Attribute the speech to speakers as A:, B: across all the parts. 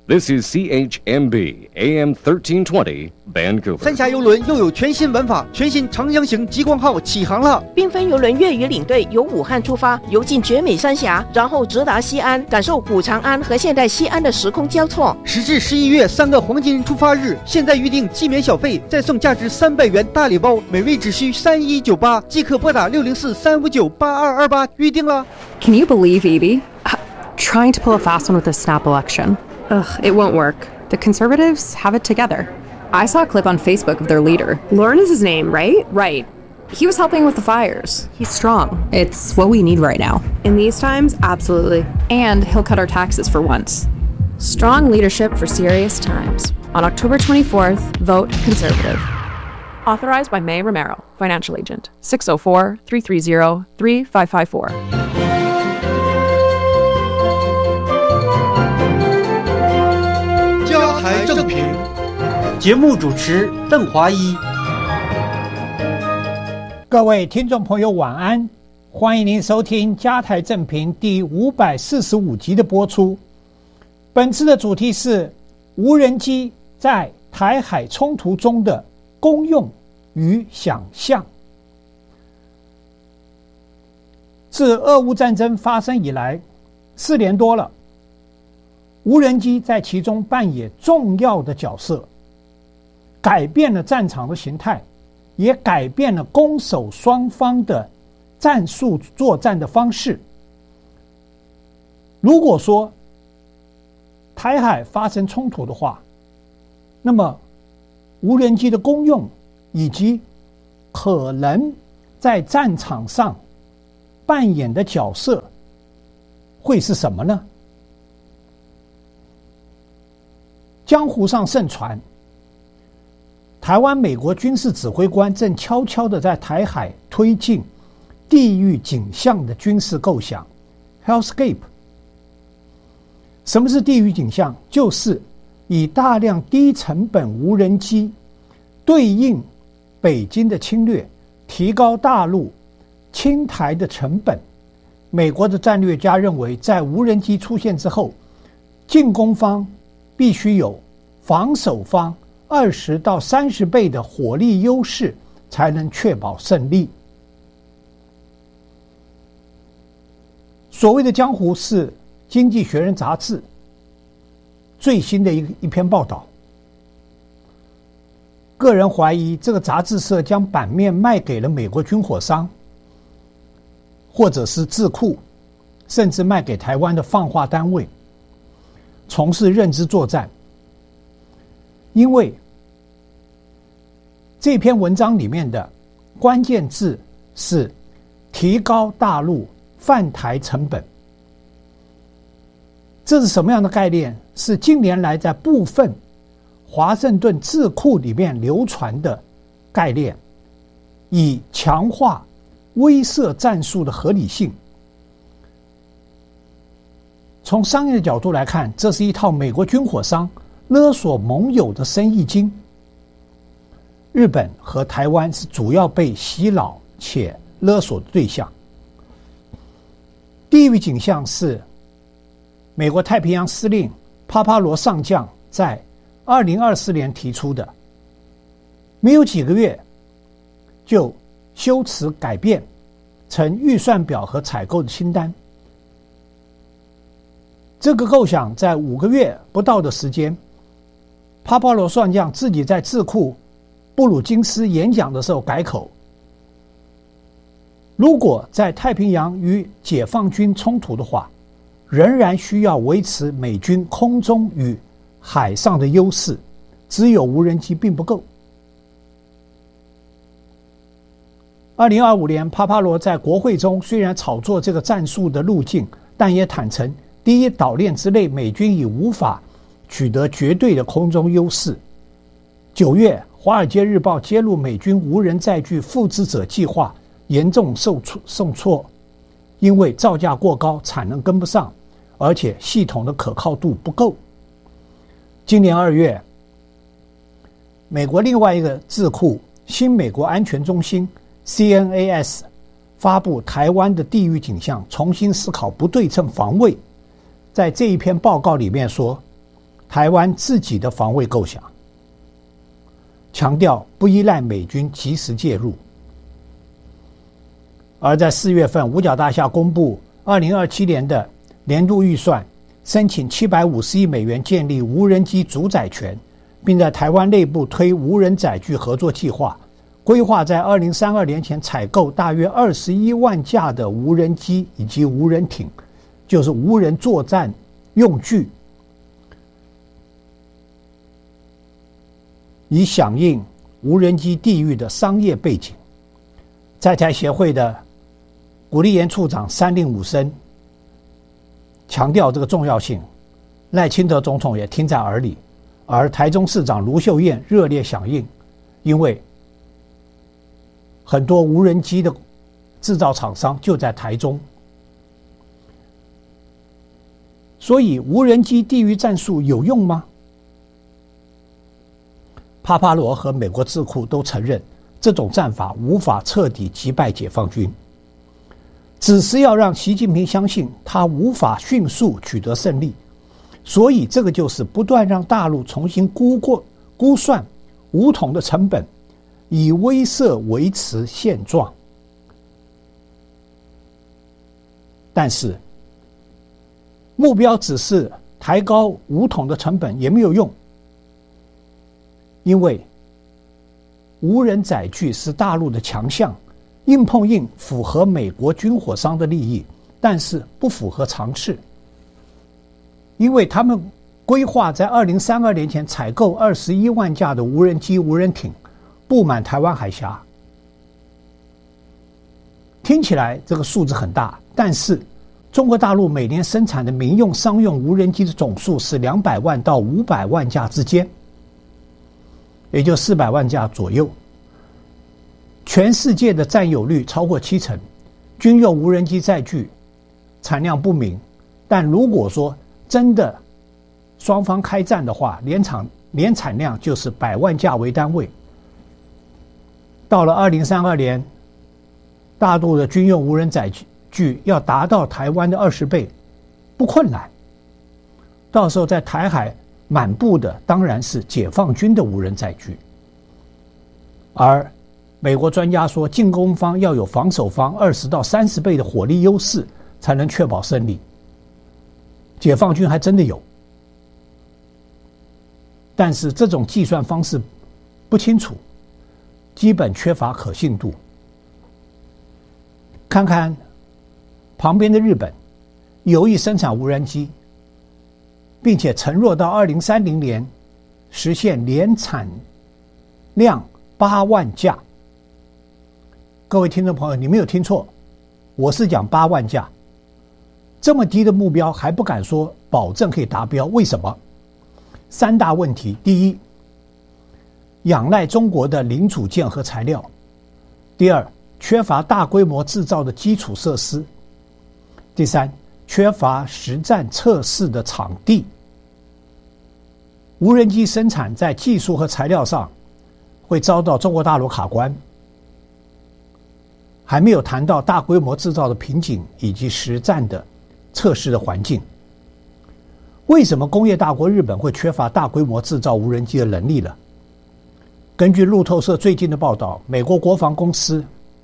A: This is CHMB AM 1320 Vancouver。
B: 三峡邮轮又有全新玩法，全新长江型极光号起航了。
C: 缤纷邮轮粤语领队由武汉出发，游进绝美三峡，然后直达西安，感受古长安和现代西安的时空交错。
B: 10至11月3个黄金出发日，现在预定即免小费，再送价值300元大礼包，每位只需3198，即可拨打604-359-8228预定了。
D: Can you believe Evie? Trying to pull a fast one with this snap election. Ugh, it won't work. The Conservatives have it together. I saw a clip on Facebook of their leader. Lauren is his name, right? Right. He was helping with the fires. He's strong. It's what we need right now. In these times, absolutely. And he'll cut our taxes for once. Strong leadership for serious times. On October 24th, vote Conservative. Authorized by May Romero, Financial Agent. 604-330-3554.
B: 家台正平，节目主持邓华一。
E: 各位听众朋友晚安，欢迎您收听家台正平第545集的播出。本次的主题是无人机在台海冲突中的功用与想象。自俄乌战争发生以来4年多了，无人机在其中扮演重要的角色，改变了战场的形态，也改变了攻守双方的战术作战的方式。如果说台海发生冲突的话，那么无人机的功用以及可能在战场上扮演的角色会是什么呢？江湖上盛传，台湾美国军事指挥官正悄悄地在台海推进地狱景象的军事构想 Hellscape。 什么是地狱景象？就是以大量低成本无人机对应北京的侵略，提高大陆侵台的成本。美国的战略家认为，在无人机出现之后，进攻方必须有防守方20到30倍的火力优势，才能确保胜利。所谓的江湖是《经济学人》杂志最新的一篇报道。个人怀疑这个杂志社将版面卖给了美国军火商，或者是智库，甚至卖给台湾的放话单位，从事认知作战。因为这篇文章里面的关键字是提高大陆犯台成本。这是什么样的概念？是近年来在部分华盛顿智库里面流传的概念，以强化威慑战术的合理性。从商业的角度来看，这是一套美国军火商勒索盟友的生意经。日本和台湾是主要被洗脑且勒索的对象。地狱景象是美国太平洋司令帕帕罗上将在2024年提出的，没有几个月就修辞改变成预算表和采购的清单。这个构想在5个月不到的时间，帕帕罗上将自己在智库布鲁金斯演讲的时候改口，如果在太平洋与解放军冲突的话，仍然需要维持美军空中与海上的优势，只有无人机并不够。2025年，帕帕罗在国会中虽然炒作这个战术的路径，但也坦诚第一岛链之内美军已无法取得绝对的空中优势。9月，《华尔街日报》揭露美军无人载具复制者计划严重受挫，因为造价过高，产能跟不上，而且系统的可靠度不够。今年2月，美国另外一个智库新美国安全中心 CNAS 发布台湾的地狱景象，重新思考不对称防卫。在这一篇报告里面说， 台湾自己的防卫构想，强调不依赖美军及时介入。而在4月份，五角大厦公布2027年的年度预算，申请750亿美元建立无人机主宰权，并在台湾内部推无人载具合作计划，规划在2032年前采购大约21万架的无人机以及无人艇，就是无人作战用具，以响应无人机地域的商业背景。在台协会的古立言处长3令5申强调这个重要性，赖清德总统也听在耳里，而台中市长卢秀燕热烈响应，因为很多无人机的制造厂商就在台中，所以无人机地域战术有用吗？帕帕罗和美国智库都承认，这种战法无法彻底击败解放军，只是要让习近平相信他无法迅速取得胜利，所以这个就是不断让大陆重新估算武统的成本，以威慑维持现状。但是目标只是抬高武统的成本也没有用，因为无人载具是大陆的强项，硬碰硬符合美国军火商的利益，但是不符合常识，因为他们规划在2032年前采购21万架的无人机、无人艇，布满台湾海峡。听起来这个数字很大，但是中国大陆每年生产的民用、商用无人机的总数是200万到500万架之间，也就400万架左右。全世界的占有率超过70%，军用无人机载具产量不明，但如果说真的双方开战的话，年产量就是100万架为单位。到了2032年，大陆的军用无人载具要达到台湾的20倍，不困难。到时候在台海满布的当然是解放军的无人载具，而美国专家说，进攻方要有防守方20到30倍的火力优势，才能确保胜利。解放军还真的有，但是这种计算方式不清楚，基本缺乏可信度。看看旁边的日本，有意生产无人机，并且承诺到2030年实现年产量8万架。各位听众朋友，你没有听错，我是讲8万架。这么低的目标还不敢说保证可以达标，为什么？3大问题：第一，仰赖中国的零组件和材料；第二，缺乏大规模制造的基础设施；第三，缺乏实战测试的场地。无人机生产在技术和材料上会遭到中国大陆卡关，还没有谈到大规模制造的瓶颈以及实战的测试的环境。为什么工业大国日本会缺乏大规模制造无人机的能力呢？根据路透社最近的报道，美国国防公司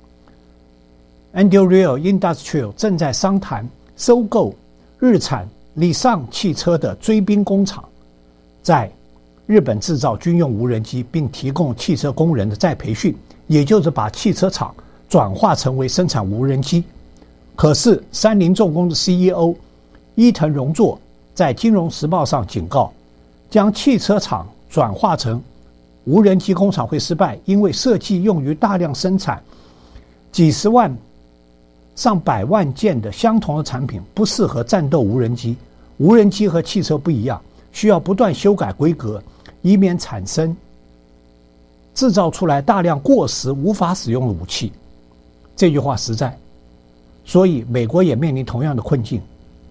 E: Anduril Industrial 正在商谈收购日产理尚汽车的追兵工厂，在日本制造军用无人机，并提供汽车工人的再培训，也就是把汽车厂转化成为生产无人机。可是三菱重工的 CEO 伊藤荣作在《金融时报》上警告，将汽车厂转化成无人机工厂会失败，因为设计用于大量生产几十万上百万件的相同的产品，不适合战斗无人机。无人机和汽车不一样，需要不断修改规格，以免产生制造出来大量过时无法使用的武器。这句话实在，所以美国也面临同样的困境。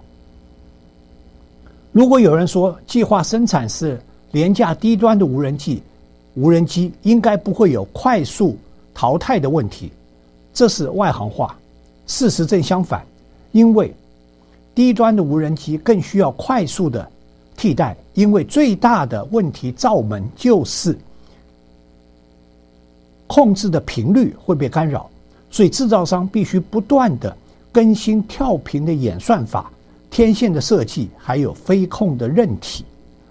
E: 如果有人说计划生产是廉价低端的无人机应该不会有快速淘汰的问题，这是外行话。事实正相反，因为低端的无人机更需要快速的替代，因为最大的问题罩门就是控制的频率会被干扰，所以制造商必须不断的更新跳频的演算法、天线的设计，还有飞控的韧体。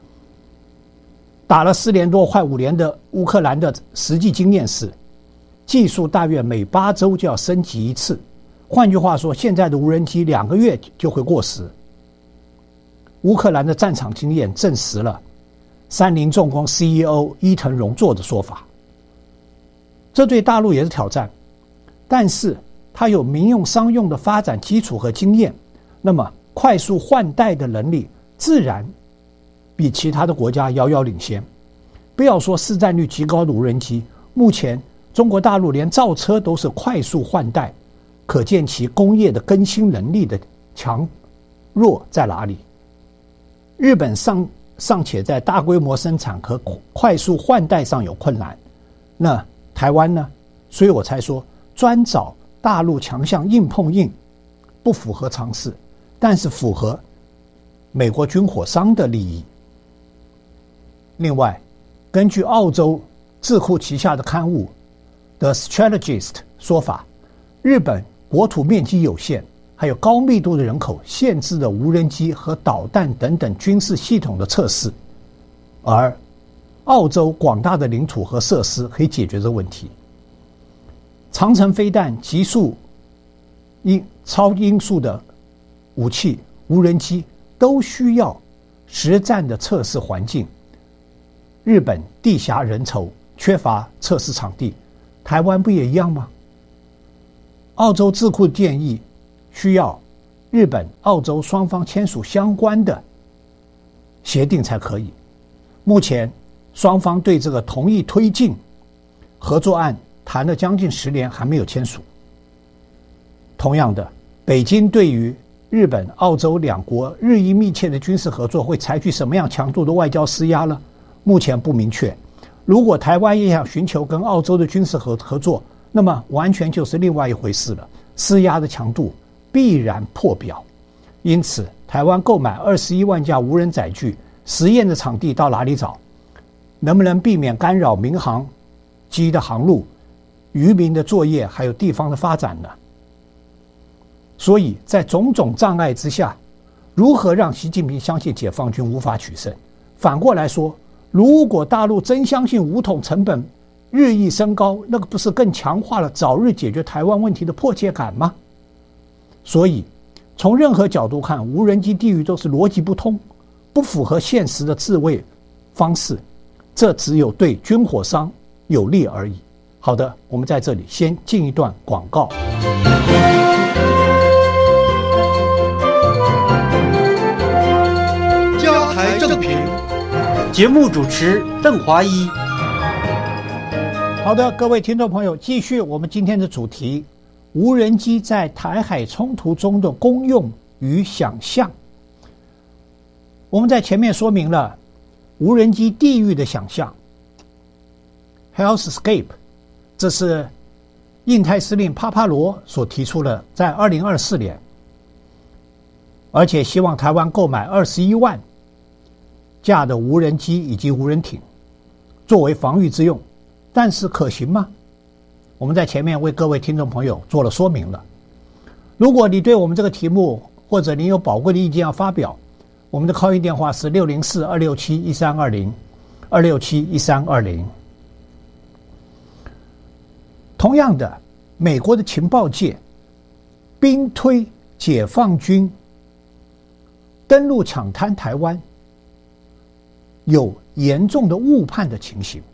E: 打了4年多快5年的乌克兰的实际经验是，技术大约每8周就要升级一次。换句话说，现在的无人机2个月就会过时。乌克兰的战场经验证实了三菱重工 CEO 伊藤荣作的说法。这对大陆也是挑战，但是它有民用商用的发展基础和经验，那么快速换代的能力自然比其他的国家遥遥领先。不要说市占率极高的无人机，目前中国大陆连造车都是快速换代，可见其工业的更新能力的强弱在哪里。日本尚且在大规模生产和快速换代上有困难，那台湾呢？所以我才说专找大陆强项硬碰硬不符合常识，但是符合美国军火商的利益。另外，根据澳洲智库旗下的刊物 The Strategist 说法，日本国土面积有限，还有高密度的人口，限制了无人机和导弹等等军事系统的测试，而澳洲广大的领土和设施可以解决这个问题。长程飞弹、极速超音速的武器、无人机都需要实战的测试环境。日本地狭人稠，缺乏测试场地，台湾不也一样吗？澳洲智库建议需要日本、澳洲双方签署相关的协定才可以。目前双方对这个同意推进合作案谈了将近10年，还没有签署。同样的，北京对于日本、澳洲两国日益密切的军事合作会采取什么样强度的外交施压呢？目前不明确。如果台湾也想寻求跟澳洲的军事合作，那么完全就是另外一回事了，施压的强度必然破表。因此，台湾购买21万架无人载具，实验的场地到哪里找？能不能避免干扰民航机的航路、渔民的作业，还有地方的发展呢？所以在种种障碍之下，如何让习近平相信解放军无法取胜？反过来说，如果大陆真相信武统成本日益升高，那个不是更强化了早日解决台湾问题的迫切感吗？所以从任何角度看，无人机地狱都是逻辑不通，不符合现实的自卫方式，这只有对军火商有利而已。好的，我们在这里先进一段广告。
B: 加台正评，节目主持邓华一。
E: 好的，各位听众朋友，继续我们今天的主题：无人机在台海冲突中的功用与想象。我们在前面说明了无人机地狱的想象 Hellscape， 这是印太司令帕帕罗所提出的，在2024年，而且希望台湾购买21万架的无人机以及无人艇作为防御之用。但是可行吗？我们在前面为各位听众朋友做了说明了。如果你对我们这个题目或者你有宝贵的意见要发表，我们的call in电话是604-267-1320 267-1320。同样的，美国的情报界兵推解放军登陆抢滩台湾，有严重的误判的情形。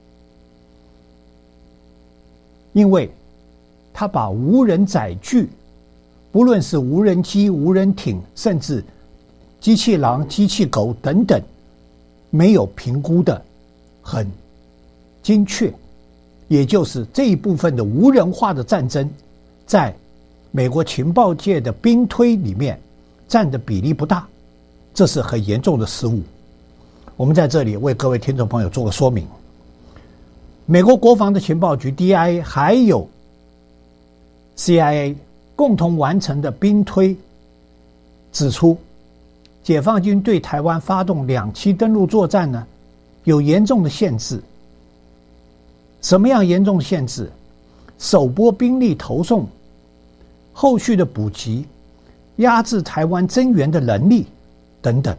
E: 因为他把无人载具，不论是无人机、无人艇，甚至机器狼、机器狗等等，没有评估的很精确，也就是这一部分的无人化的战争，在美国情报界的兵推里面占的比例不大，这是很严重的失误。我们在这里为各位听众朋友做个说明。美国国防的情报局 DIA 还有 CIA 共同完成的兵推指出， 解放军对台湾发动2栖登陆作战呢，有严重的限制。什么样严重的限制？首波兵力投送，后续的补给，压制台湾增援的能力等等，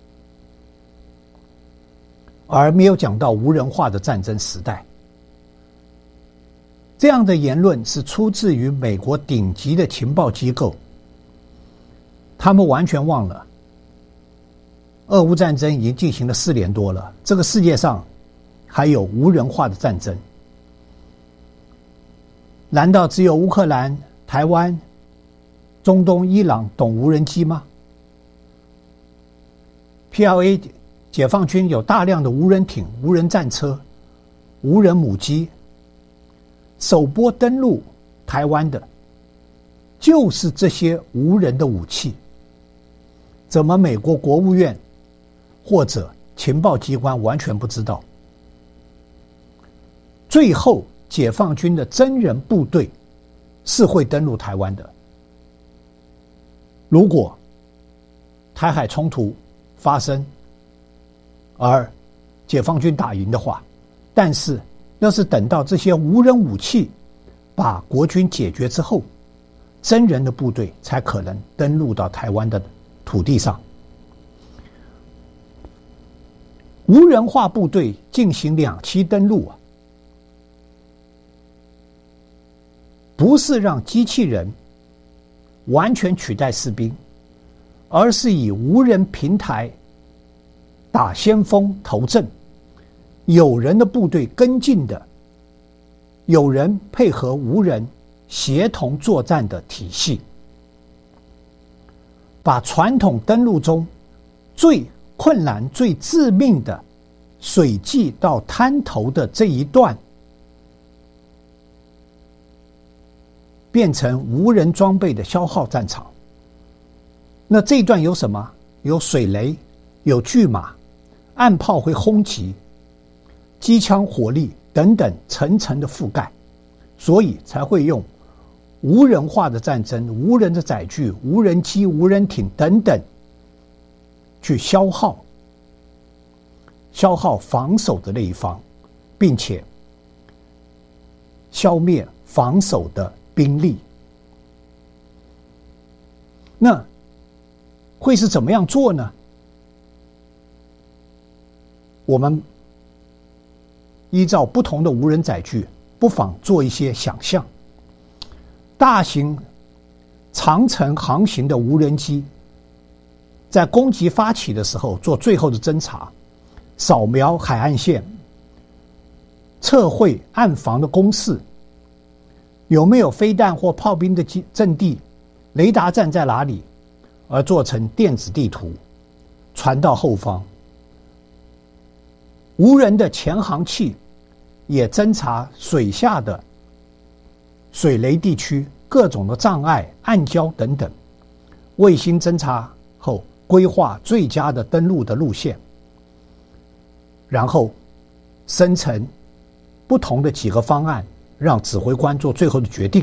E: 而没有讲到无人化的战争时代。这样的言论是出自于美国顶级的情报机构，他们完全忘了俄乌战争已经进行了4年多了，这个世界上还有无人化的战争。难道只有乌克兰、台湾、中东、伊朗懂无人机吗？ PLA 解放军有大量的无人艇、无人战车、无人母机，首波登陆台湾的就是这些无人的武器。怎么美国国务院或者情报机关完全不知道？最后解放军的真人部队是会登陆台湾的。如果台海冲突发生而解放军打赢的话，但是那是等到这些无人武器把国军解决之后，真人的部队才可能登陆到台湾的土地上。无人化部队进行2栖登陆啊，不是让机器人完全取代士兵，而是以无人平台打先锋头阵，有人的部队跟进的，有人配合无人协同作战的体系，把传统登陆中最困难、最致命的水际到滩头的这一段变成无人装备的消耗战场。那这一段有什么？有水雷，有巨马，岸炮会轰击，机枪火力等等层层的覆盖，所以才会用无人化的战争、无人的载具、无人机、无人艇等等去消耗防守的那一方，并且消灭防守的兵力。那会是怎么样做呢？我们依照不同的无人载具，不妨做一些想象。大型长程航行的无人机在攻击发起的时候做最后的侦察，扫描海岸线，测绘岸防的攻势，有没有飞弹或炮兵的阵地，雷达站在哪里，而做成电子地图传到后方。无人的潜航器也侦察水下的水雷地区各种的障碍、暗礁等等，卫星侦察后规划最佳的登陆的路线，然后生成不同的几个方案，让指挥官做最后的决定。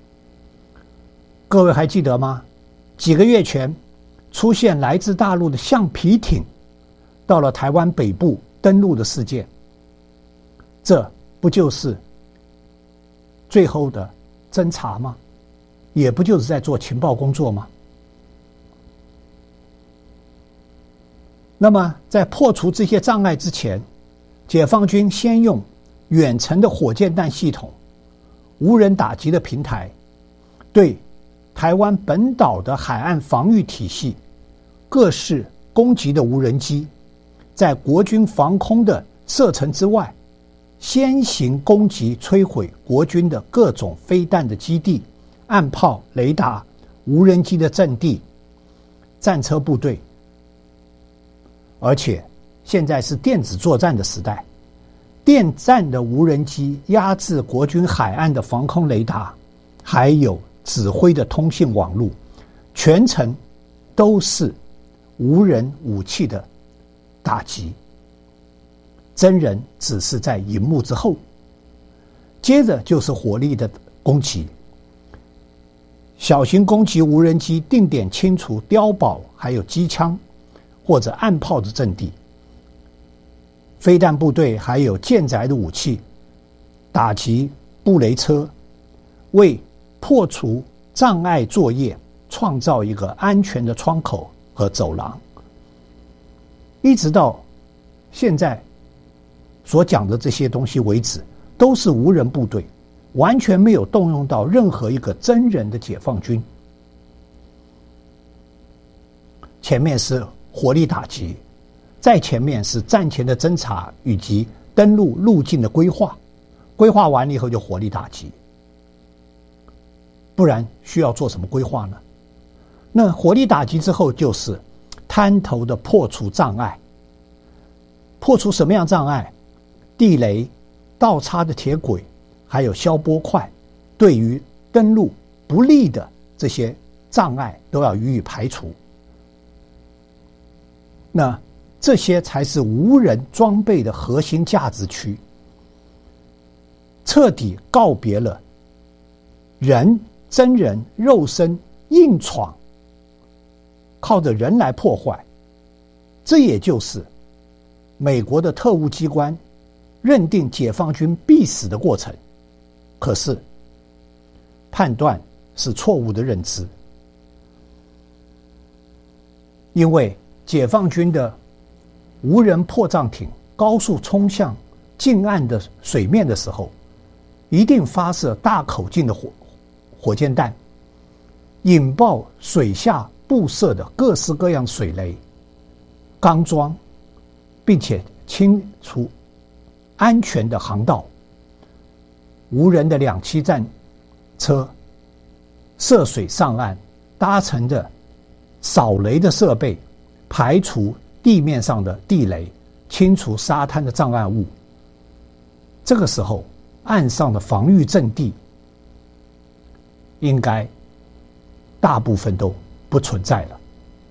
E: 各位还记得吗？几个月前出现来自大陆的橡皮艇到了台湾北部登陆的事件，这不就是最后的侦察吗？也不就是在做情报工作吗？那么在破除这些障碍之前，解放军先用远程的火箭弹系统、无人打击的平台，对台湾本岛的海岸防御体系、各式攻击的无人机，在国军防空的射程之外，先行攻击摧毁国军的各种飞弹的基地、岸炮、雷达、无人机的阵地、战车部队。而且现在是电子作战的时代，电战的无人机压制国军海岸的防空雷达，还有指挥的通信网络，全程都是无人武器的打击，真人只是在荧幕之后。接着就是火力的攻击，小型攻击无人机定点清除碉堡还有机枪， 或者岸炮的阵地。飞弹部队还有舰载的武器，打击布雷车，为破除障碍作业创造一个安全的窗口和走廊。一直到现在所讲的这些东西为止，都是无人部队，完全没有动用到任何一个真人的解放军。前面是火力打击，再前面是战前的侦察以及登陆路径的规划，规划完了以后就火力打击，不然需要做什么规划呢？那火力打击之后就是滩头的破除障碍。破除什么样障碍？地雷、倒插的铁轨还有消波块，对于登陆不利的这些障碍都要予以排除。那这些才是无人装备的核心价值区，彻底告别了真人肉身硬闯，靠着人来破坏。这也就是美国的特务机关认定解放军必死的过程，可是判断是错误的认知。因为解放军的无人迫降艇高速冲向近岸的水面的时候，一定发射大口径的火箭弹，引爆水下布设的各式各样水雷、钢桩，并且清除安全的航道。无人的两栖战车涉水上岸，搭乘的扫雷的设备，排除地面上的地雷，清除沙滩的障碍物。这个时候，岸上的防御阵地应该大部分都不存在了。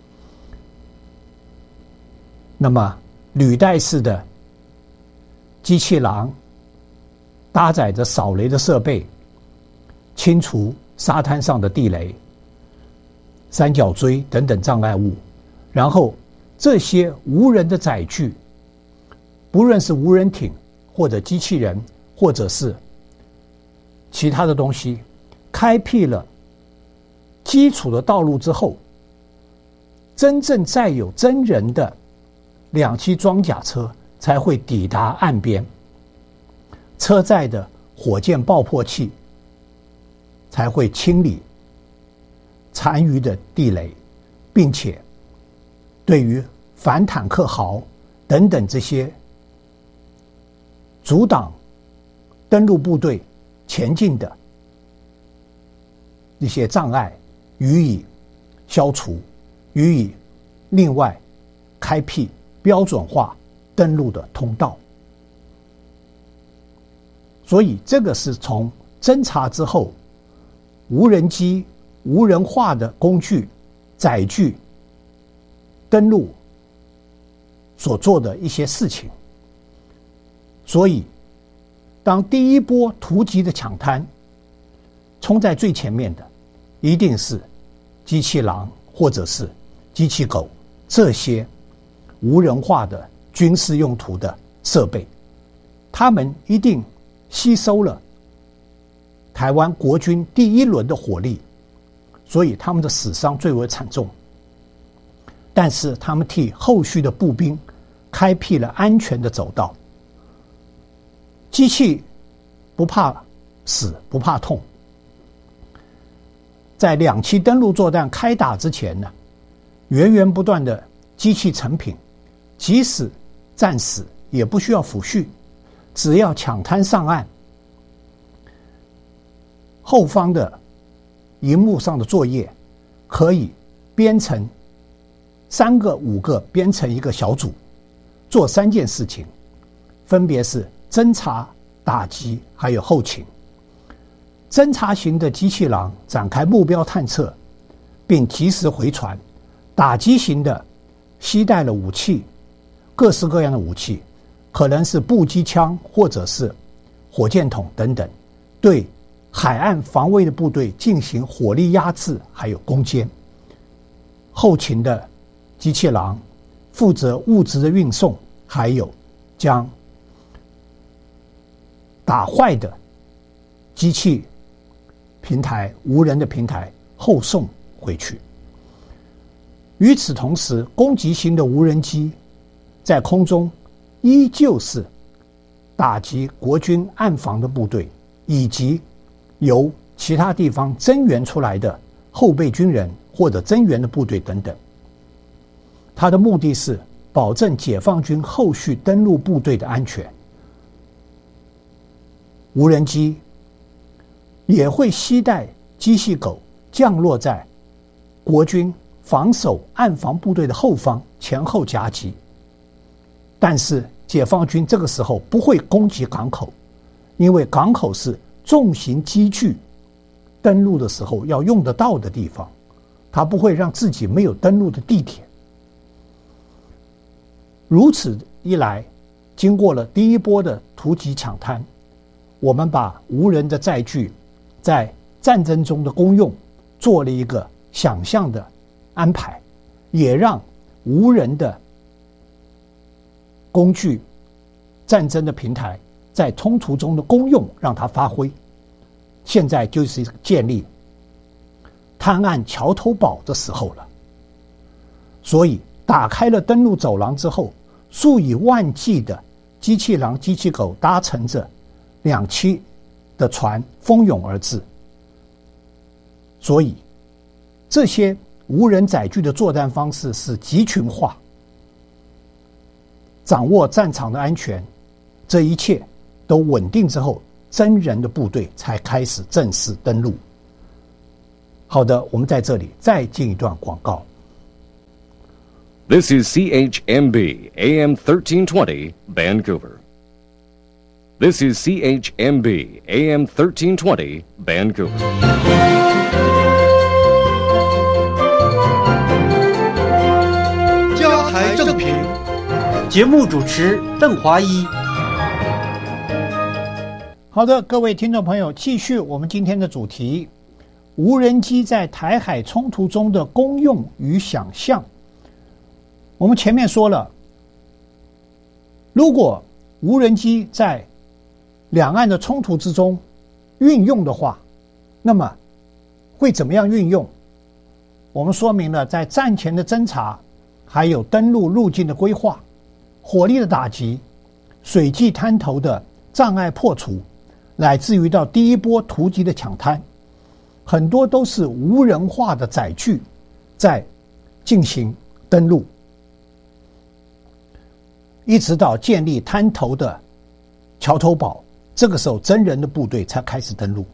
E: 那么履带式的机器狼搭载着扫雷的设备，清除沙滩上的地雷、三角锥等等障碍物。然后这些无人的载具，不论是无人艇或者机器人或者是其他的东西，开辟了基础的道路之后，真正载有真人的两栖装甲车才会抵达岸边，车载的火箭爆破器才会清理残余的地雷，并且对于反坦克壕等等这些阻挡登陆部队前进的一些障碍予以消除，予以另外开辟标准化登陆的通道。所以这个是从侦察之后，无人机、无人化的工具、载具登陆所做的一些事情。所以当第一波突击的抢滩冲在最前面的，一定是机器狼或者是机器狗这些无人化的军事用途的设备，他们一定吸收了台湾国军第一轮的火力，所以他们的死伤最为惨重。但是他们替后续的步兵开辟了安全的走道。机器不怕死，不怕痛。在两栖登陆作战开打之前呢，源源不断的机器成品，即使战死也不需要抚恤，只要抢滩上岸，后方的荧幕上的作业可以编成3个5个编成一个小组，做3件事情，分别是侦察、打击还有后勤。侦察型的机器狼展开目标探测并及时回传，打击型的携带了武器，各式各样的武器，可能是步机枪或者是火箭筒等等，对海岸防卫的部队进行火力压制还有攻坚。后勤的机器狼负责物资的运送，还有将打坏的机器平台、无人的平台后送回去。与此同时，攻击型的无人机在空中依旧是打击国军暗防的部队，以及由其他地方增援出来的后备军人或者增援的部队等等。它的目的是保证解放军后续登陆部队的安全。无人机也会携带机器狗降落在国军防守暗防部队的后方，前后夹击。但是解放军这个时候不会攻击港口，因为港口是重型机具登陆的时候要用得到的地方，他不会让自己没有登陆的地点。如此一来，经过了第一波的突击抢滩，我们把无人的载具在战争中的功用做了一个想象的安排，也让无人的工具战争的平台在冲突中的功用让它发挥。现在就是建立滩岸桥头堡的时候了。所以打开了登陆走廊之后，数以万计的机器狼、机器狗搭乘着两栖的船蜂拥而至。所以这些无人载具的作战方式是集群化，掌握战场的安全，这一切都稳定之后，真人的部队才开始正式登陆。好的，我们在这里再进一段广告。
A: This is CHMB AM 1320 Vancouver. This is CHMB AM 1320 Vancouver.
B: 加台正评，节目主持邓华一。
E: 好的，各位听众朋友，继续我们今天的主题：无人机在台海冲突中的功用与想象。我们前面说了，如果无人机在两岸的冲突之中运用的话，那么会怎么样运用？我们说明了在战前的侦察，还有登陆路径的规划、火力的打击、水际滩头的障碍破除，乃至于到第一波突击的抢滩，很多都是无人化的载具在进行登陆，一直到建立滩头的桥头堡，这个时候真人的部队才开始登陆。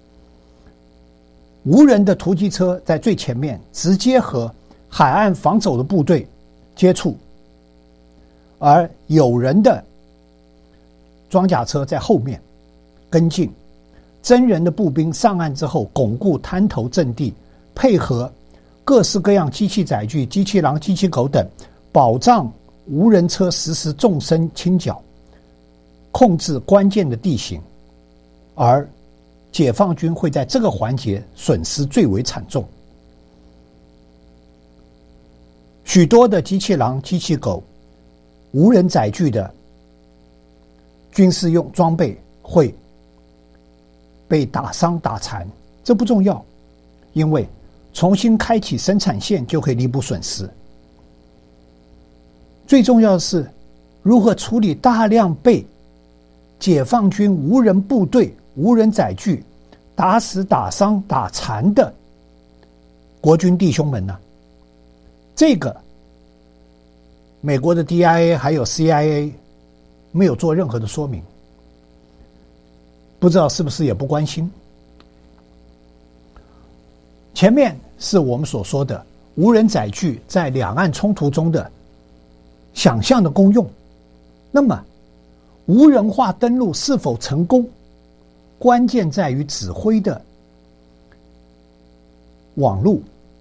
E: 无人的突击车在最前面，直接和海岸防守的部队接触，而有人的装甲车在后面跟进。真人的步兵上岸之后，巩固滩头阵地，配合各式各样机器载具、机器狼、机器狗等，保障无人车实施纵深倾角，控制关键的地形。而解放军会在这个环节损失最为惨重。许多的机器狼、机器狗、无人载具的军事用装备会被打伤打残，这不重要，因为重新开启生产线就可以弥补损失。最重要的是如何处理大量被解放军无人部队、无人载具打死、打伤、打残的国军弟兄们呢？这个美国的 DIA 还有 CIA 没有做任何的说明，不知道是不是也不关心。前面是我们所说的无人载具在两岸冲突中的想象的功用，那么无人化登陆是否成功，关键在于指挥的网路。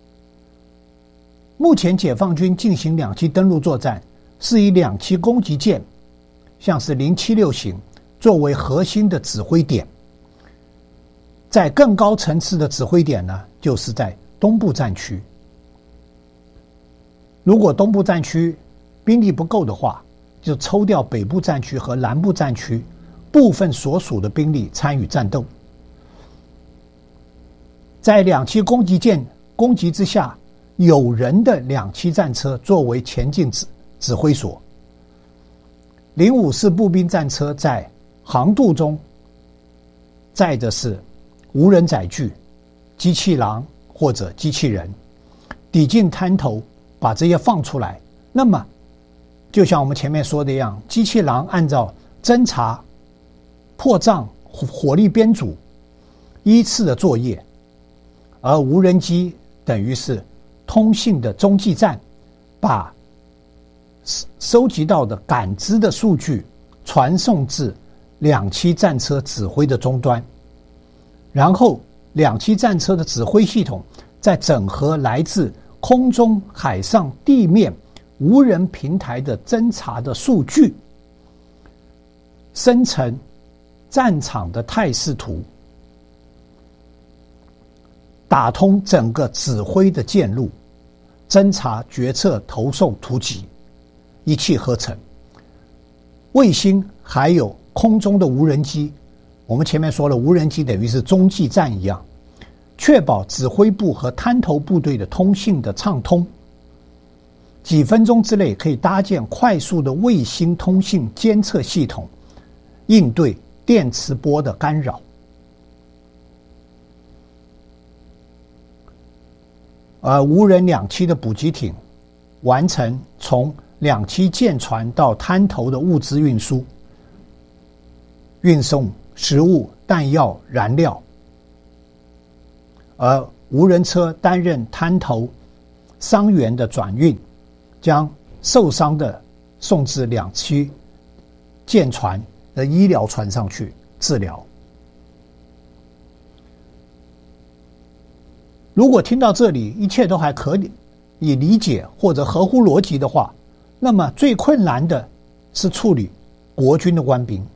E: 目前解放军进行两栖登陆作战，是以两栖攻击舰，像是076型作为核心的指挥点。在更高层次的指挥点呢，就是在东部战区。如果东部战区兵力不够的话，就抽调北部战区和南部战区部分所属的兵力参与战斗。在两栖攻击舰攻击之下，有人的两栖战车作为前进指挥所，054步兵战车在航渡中载的是无人载具、机器狼或者机器人，抵近滩头把这些放出来。那么就像我们前面说的一样，机器狼按照侦察、破障、火力编组依次的作业，而无人机等于是通信的中继站，把收集到的感知的数据传送至两栖战车指挥的终端，然后两栖战车的指挥系统再整合来自空中、海上、地面无人平台的侦察的数据，生成战场的态势图，打通整个指挥的线路，侦察、决策、投送、突击，一气呵成。卫星还有空中的无人机，我们前面说了，无人机等于是中继站一样，确保指挥部和滩头部队的通信的畅通。几分钟之内可以搭建快速的卫星通信监测系统，应对电磁波的干扰。而无人两栖的补给艇完成从两栖舰船到滩头的物资运输，运送食物、弹药、燃料，而无人车担任滩头伤员的转运，将受伤的送至两栖舰船的医疗船上去治疗。如果听到这里一切都还可以理解或者合乎逻辑的话，那么最困难的是处理国军的官兵。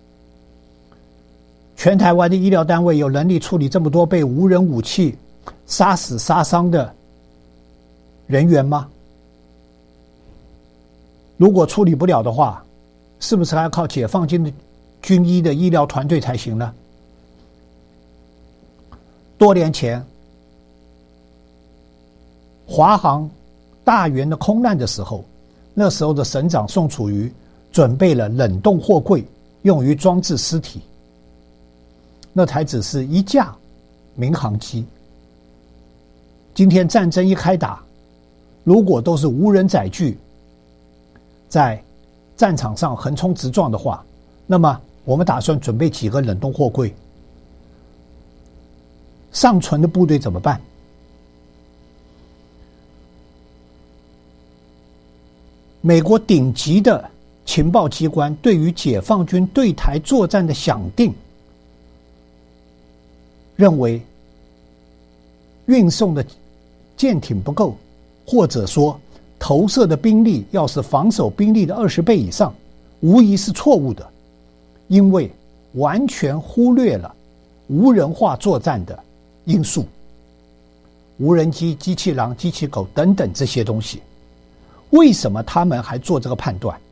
E: 全台湾的医疗单位有能力处理这么多被无人武器杀死杀伤的人员吗？如果处理不了的话，是不是还要靠解放军的军医的医疗团队才行呢？多年前华航大员的空难的时候，那时候的省长宋楚瑜准备了冷冻货柜，用于装置尸体。那台只是一架民航机。今天战争一开打，如果都是无人载具在战场上横冲直撞的话，那么我们打算准备几个冷冻货柜，尚存的部队怎么办？美国顶级的情报机关对于解放军对台作战的想定，认为运送的舰艇不够，或者说投射的兵力要是防守兵力的20倍以上，无疑是错误的，因为完全忽略了无人化作战的因素，无人机、机器狼、机器狗等等这些东西。为什么他们还做这个判断？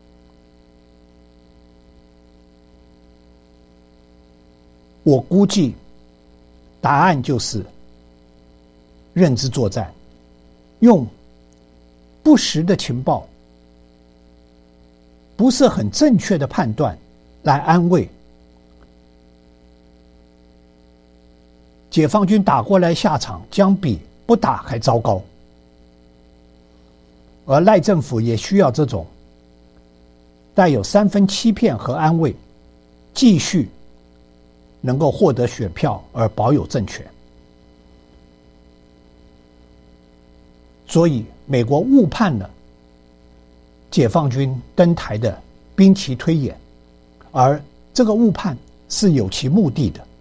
E: 我估计答案就是认知作战，用不实的情报、不是很正确的判断来安慰解放军，打过来下场将比不打还糟糕。而赖政府也需要这种带有3分欺骗和安慰，继续能够获得选票而保有政权。所以美国误判了解放军登台的兵棋推演，而这个误判是有其目的的。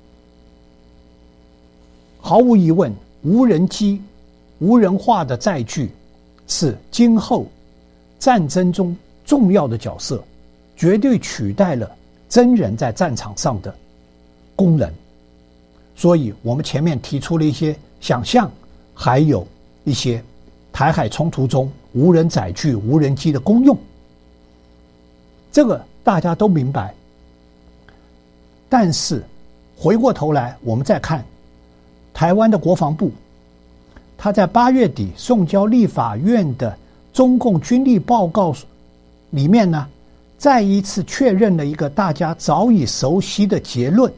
E: 毫无疑问，无人机、无人化的载具是今后战争中重要的角色，绝对取代了真人在战场上的功能。所以我们前面提出了一些想象，还有一些台海冲突中无人载具、无人机的功用，这个大家都明白。但是回过头来，我们再看台湾的国防部，他在8月底送交立法院的中共军力报告里面呢，再一次确认了一个大家早已熟悉的结论：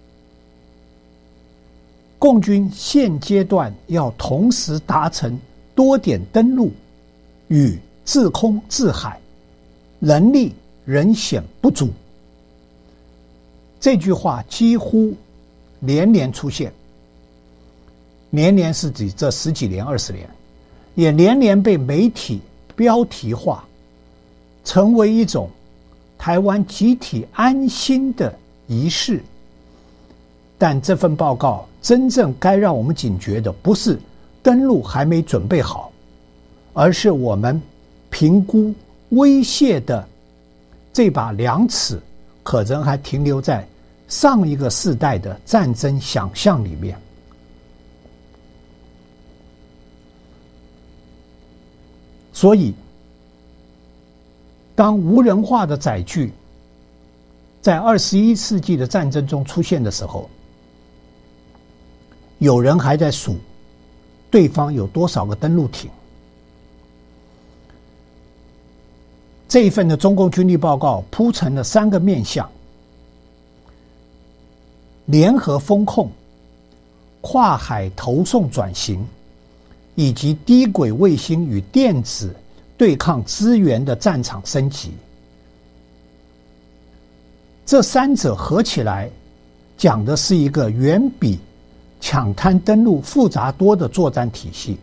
E: 共军现阶段要同时达成多点登陆与制空制海，能力仍显不足。这句话几乎连连出现，连连是指这10几年、20年，也连连被媒体标题化，成为一种台湾集体安心的仪式。但这份报告真正该让我们警觉的，不是登陆还没准备好，而是我们评估威胁的这把量尺可能还停留在上一个世代的战争想象里面。所以当无人化的载具在21世纪的战争中出现的时候，有人还在数对方有多少个登陆艇。这一份的中共军力报告铺陈了3个面向：联合风控、跨海投送转型，以及低轨卫星与电子对抗资源的战场升级。这3者合起来讲的是一个远比抢滩登陆复杂多的作战体系。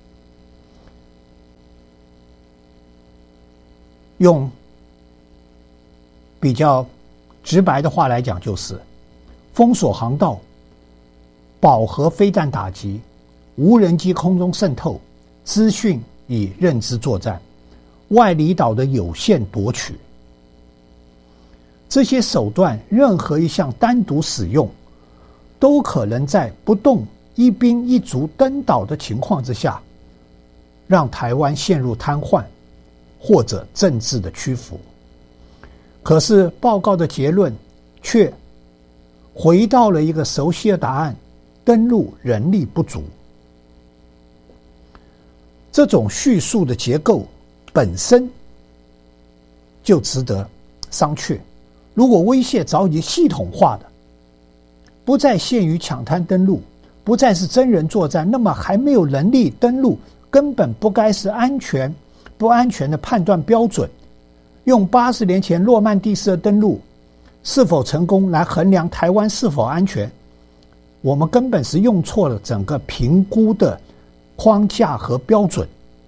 E: 用比较直白的话来讲，就是封锁航道、饱和飞弹打击、无人机空中渗透、资讯与认知作战、外离岛的有限夺取。这些手段任何一项单独使用，都可能在不动一兵一卒登岛的情况之下，让台湾陷入瘫痪或者政治的屈服。可是报告的结论却回到了一个熟悉的答案：登陆人力不足。这种叙述的结构本身就值得商榷。如果威胁早已系统化的，不再限于抢滩登陆，不再是真人作战，那么还没有能力登陆，根本不该是不安全的判断标准。用80年前诺曼第式的登陆是否成功来衡量台湾是否安全，我们根本是用错了整个评估的框架和标准。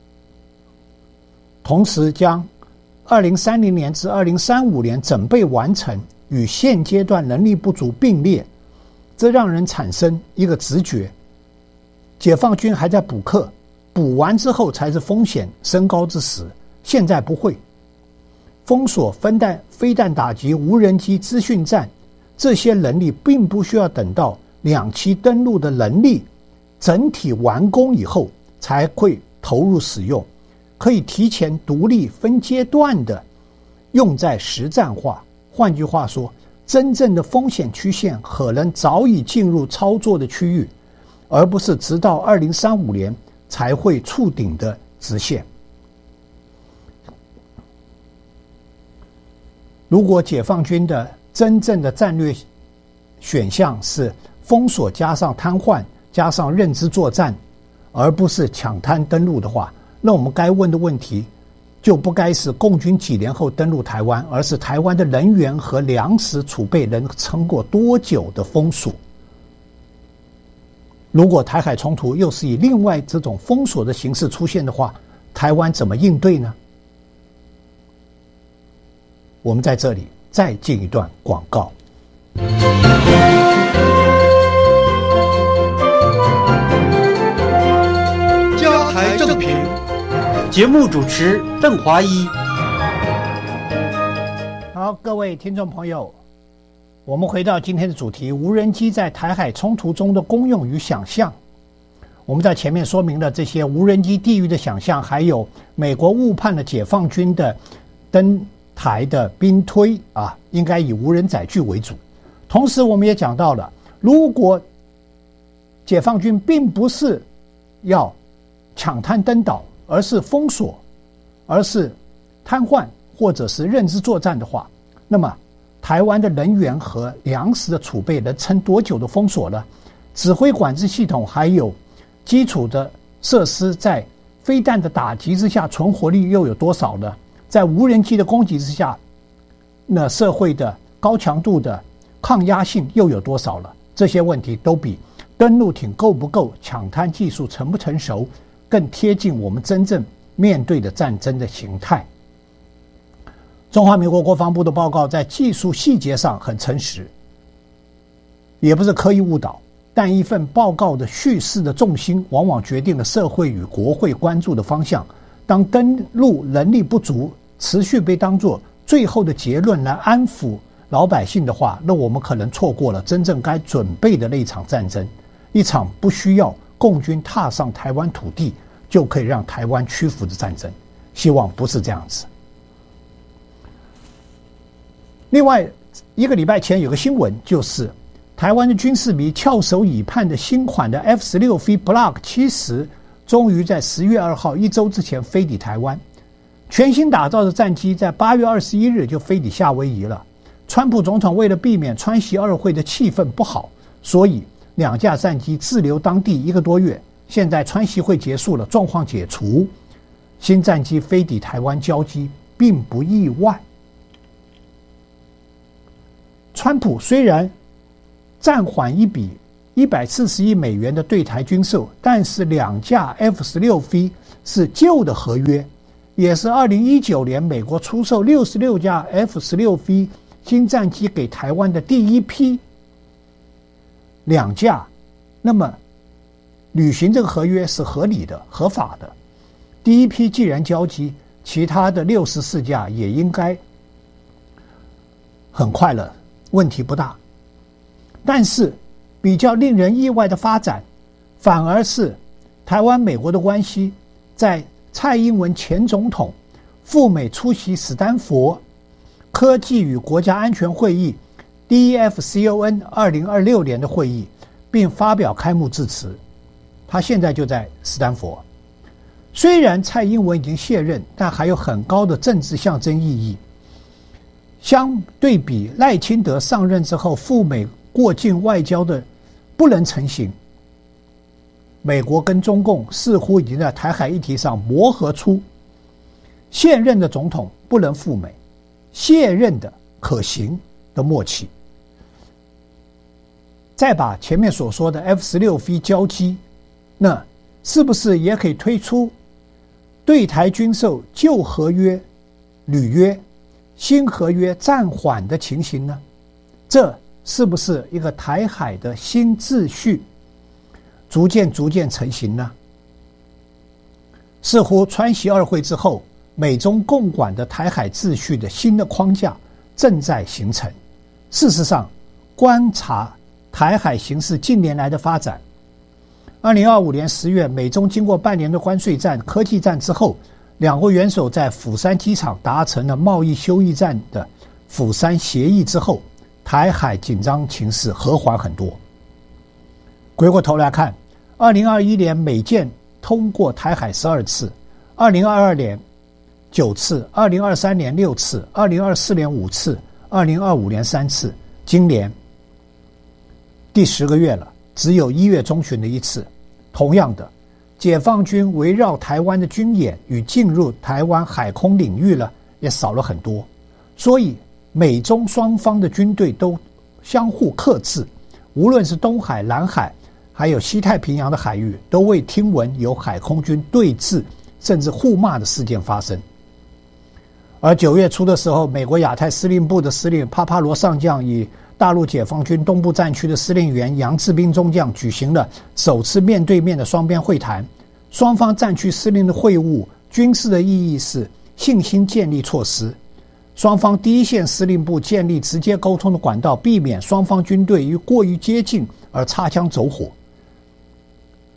E: 同时将2030年至2035年整备完成与现阶段能力不足并列，这让人产生一个直觉：解放军还在补课，补完之后才是风险升高之时，现在不会。封锁飞弹打击、无人机资讯战，这些能力并不需要等到2栖登陆的能力整体完工以后才会投入使用，可以提前独立分阶段的用在实战化。换句话说，真正的风险曲线可能早已进入操作的区域，而不是直到2035年才会触顶的直线。如果解放军的真正的战略选项是封锁加上瘫痪加上认知作战，而不是抢滩登陆的话，那我们该问的问题就不该是共军几年后登陆台湾，而是台湾的人员和粮食储备能撑过多久的封锁。如果台海冲突又是以另外这种封锁的形式出现的话，台湾怎么应对呢？我们在这里再进一段广告。
B: 加台正评，节目主持邓华一。
E: 好，各位听众朋友，我们回到今天的主题：无人机在台海冲突中的功用与想象。 我们在前面说明了这些无人机地狱的想象，还有美国误判了解放军的登台的兵推应该以无人载具为主。同时我们也讲到了，如果解放军并不是要抢滩登岛，而是封锁，而是瘫痪或者是认知作战的话，那么台湾的人员和粮食的储备能撑多久的封锁呢？指挥管制系统还有基础的设施在飞弹的打击之下存活率又有多少呢？在无人机的攻击之下，那社会的高强度的抗压性又有多少了？这些问题都比登陆艇够不够、抢滩技术成不成熟更贴近我们真正面对的战争的形态。中华民国国防部的报告在技术细节上很诚实，也不是刻意误导，但一份报告的叙事的重心往往决定了社会与国会关注的方向。当登陆能力不足持续被当作最后的结论来安抚老百姓的话，那我们可能错过了真正该准备的那一场战争，一场不需要共军踏上台湾土地就可以让台湾屈服的战争。希望不是这样子。另外一个礼拜前有个新闻，就是台湾的军事迷翘首以盼的新款的 F-16V Block 70终于在10月2号1周之前飞抵台湾。全新打造的战机在8月21日就飞抵夏威夷了。川普总统为了避免川习二会的气氛不好，所以2架战机滞留当地1个多月。现在川习会结束了，状况解除，新战机飞抵台湾交机并不意外。川普虽然暂缓一笔140亿美元的对台军售，但是2架 F-16V 是旧的合约，也是2019年美国出售66架 F-16V 新战机给台湾的第一批2架，那么履行这个合约是合理的、合法的。第一批既然交机，其他的64架也应该很快了，问题不大。但是比较令人意外的发展，反而是台湾美国的关系，在蔡英文前总统赴美出席史丹佛科技与国家安全会议 DEFCON 2026年的会议，并发表开幕致辞。他现在就在史丹佛。虽然蔡英文已经卸任，但还有很高的政治象征意义。相对比赖清德上任之后赴美过境外交的不能成行，美国跟中共似乎已经在台海议题上磨合出现任的总统不能赴美，卸任的可行的默契。再把前面所说的 F-16V 交机，那是不是也可以推出对台军售旧合约履约，新合约暂缓的情形呢？这是不是一个台海的新秩序逐渐成型呢？似乎川习二会之后，美中共管的台海秩序的新的框架正在形成。事实上，观察台海形势近年来的发展，2025年10月，美中经过半年的关税战、科技战之后，两国元首在釜山机场达成了贸易休议战的釜山协议之后，台海紧张情势和缓很多。回过头来看，2021年美舰通过台海12次，2022年9次，2023年6次，2024年5次，2025年3次，今年第10个月了，只有1月中旬的1次。同样的，解放军围绕台湾的军演与进入台湾海空领域了，也少了很多。所以美中双方的军队都相互克制，无论是东海、南海还有西太平洋的海域，都未听闻有海空军对峙甚至互骂的事件发生。而9月初的时候，美国亚太司令部的司令帕帕罗上将与大陆解放军东部战区的司令员杨志斌中将举行了首次面对面的双边会谈。双方战区司令的会晤，军事的意义是信心建立措施。双方第一线司令部建立直接沟通的管道，避免双方军队于过于接近而擦枪走火。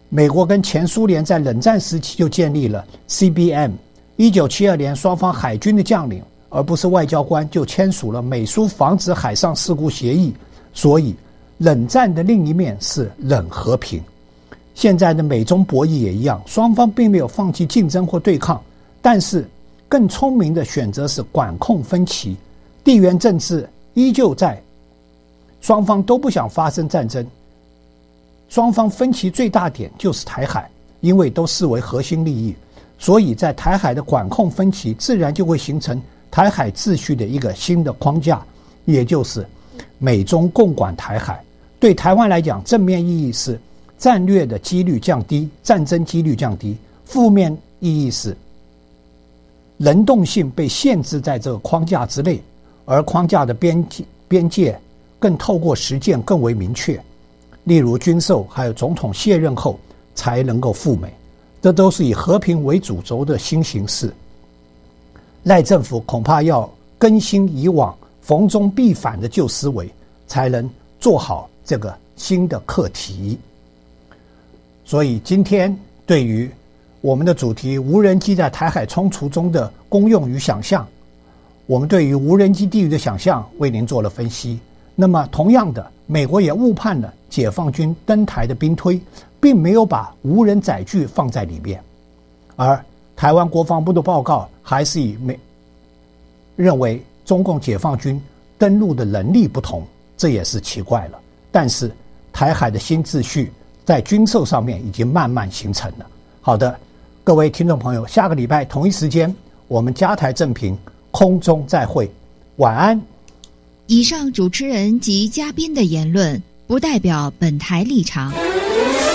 E: 美国跟前苏联在冷战时期就建立了 CBM。1972年双方海军的将领而不是外交官就签署了美苏防止海上事故协议，所以冷战的另一面是冷和平。现在的美中博弈也一样，双方并没有放弃竞争或对抗，但是更聪明的选择是管控分歧。地缘政治依旧在，双方都不想发生战争，双方分歧最大点就是台海，因为都视为核心利益，所以在台海的管控分歧自然就会形成台海秩序的一个新的框架，也就是美中共管台海。对台湾来讲，正面意义是战略的几率降低，战争几率降低；负面意义是能动性被限制在这个框架之内，而框架的边界更透过实践更为明确。例如军售还有总统卸任后才能够赴美，这都是以和平为主轴的新形势。赖政府恐怕要更新以往逢中必反的旧思维，才能做好这个新的课题。所以今天对于我们的主题无人机在台海冲突中的功用与想象，我们对于无人机地狱的想象为您做了分析。那么同样的，美国也误判了解放军登台的兵推，并没有把无人载具放在里面，而台湾国防部的报告还是认为中共解放军登陆的能力不同，这也是奇怪了。但是台海的新秩序在军售上面已经慢慢形成了。好的，各位听众朋友，下个礼拜同一时间我们加台正评空中再会，晚安。
F: 以上主持人及嘉宾的言论不代表本台立场。